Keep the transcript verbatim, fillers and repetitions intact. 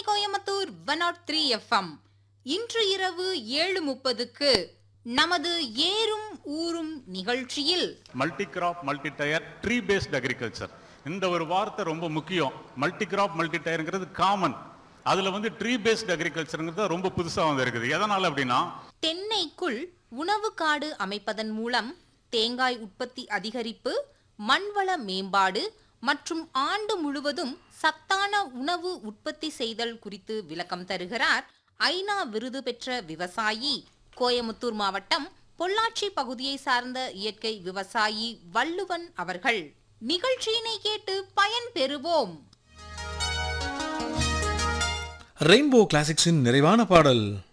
Coimbatore one not three FM. இன்று இரவு ஏழு முப்பதுக்கு நமது ஏறும் ஊரும் நிகழ்ச்சியில் multi graph multi tyre tree paste agriculture, இந்த ஒரு வார்த்தை ரொம்ப முக்கியம். மல்டி கிராப் மல்டி டயர்ங்கிறது காமன், அதுல வந்து ட்ரீ பேஸ்ட் அக்ரிகல்ச்சர்ங்கிறது ரொம்ப புதுசா வந்து இருக்குது. எதனால அப்படின்னா, தென்னைக்குள் உணவு காடு அமைப்பதன் மூலம் தேங்காய் உற்பத்தி அதிகரிப்பு, மண்வள மேம்பாடு மற்றும் ஆண்டு முழுவதும் சத்தான உணவு உற்பத்தி செய்தல் குறித்து விளக்கம் தருகிறார் ஐநா விருது பெற்ற விவசாயி, கோயமுத்தூர் மாவட்டம் பொள்ளாச்சி பகுதியை சார்ந்த இயற்கை விவசாயி வள்ளுவன் அவர்கள். நிகழ்ச்சியினை கேட்டு பயன் பெறுவோம். ரெயின்போ கிளாசிக்ஸின் நிறைவான பாடல்.